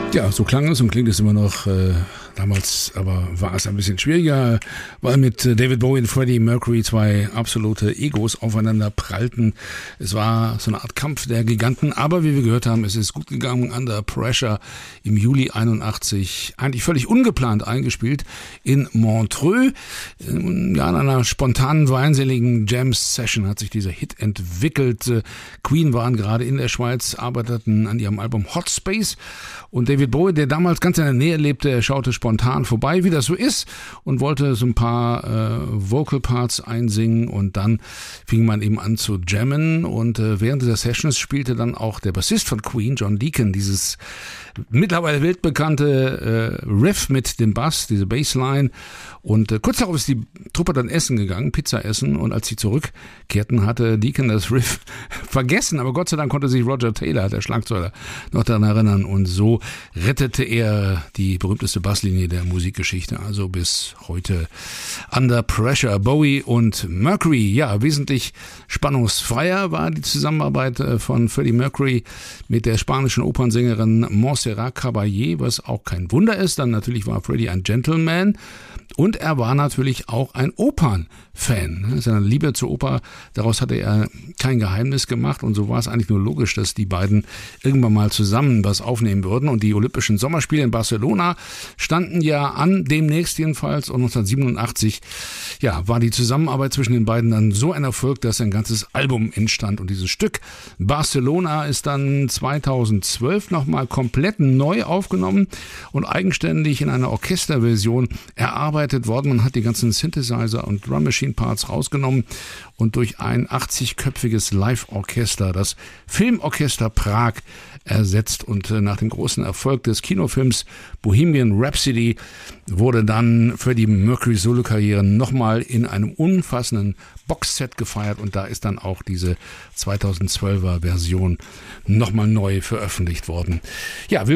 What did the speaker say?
Ja, so klang es und klingt es immer noch. Damals aber war es ein bisschen schwieriger, weil mit David Bowie und Freddie Mercury zwei absolute Egos aufeinander prallten. Es war so eine Art Kampf der Giganten, aber wie wir gehört haben, es ist gut gegangen. Under Pressure im Juli 81, eigentlich völlig ungeplant eingespielt in Montreux. Ja, in einer spontanen, weinseligen Jam-Session hat sich dieser Hit entwickelt. Queen waren gerade in der Schweiz, arbeiteten an ihrem Album Hot Space und David Bowie, der damals ganz in der Nähe lebte, schaute spontan vorbei, wie das so ist, und wollte so ein paar Vocal Parts einsingen, und dann fing man eben an zu jammen, und während dieser Sessions spielte dann auch der Bassist von Queen, John Deacon, dieses mittlerweile weltbekannte Riff mit dem Bass, diese Bassline, und kurz darauf ist die Truppe dann essen gegangen, Pizza essen, und als sie zurückkehrten, hatte Deacon das Riff vergessen, aber Gott sei Dank konnte sich Roger Taylor, der Schlagzeuger, noch daran erinnern, und so rettete er die berühmteste Basslinie der Musikgeschichte, also bis heute. Under Pressure, Bowie und Mercury. Ja, wesentlich spannungsfreier war die Zusammenarbeit von Freddie Mercury mit der spanischen Opernsängerin Montserrat Caballé, was auch kein Wunder ist. Dann natürlich war Freddie ein Gentleman. Und er war natürlich auch ein Opernfan. Seine Liebe zur Oper, daraus hatte er kein Geheimnis gemacht. Und so war es eigentlich nur logisch, dass die beiden irgendwann mal zusammen was aufnehmen würden. Und die Olympischen Sommerspiele in Barcelona standen ja an, demnächst jedenfalls. Und 1987 ja, war die Zusammenarbeit zwischen den beiden dann so ein Erfolg, dass ein ganzes Album entstand. Und dieses Stück Barcelona ist dann 2012 nochmal komplett neu aufgenommen und eigenständig in einer Orchesterversion erarbeitet worden. Man hat die ganzen Synthesizer und Drum Machine Parts rausgenommen und durch ein 80-köpfiges Live-Orchester, das Filmorchester Prag, ersetzt. Und nach dem großen Erfolg des Kinofilms Bohemian Rhapsody wurde dann Freddie Mercury's Solokarriere nochmal in einem umfassenden Boxset gefeiert, und da ist dann auch diese 2012er Version nochmal neu veröffentlicht worden. Ja,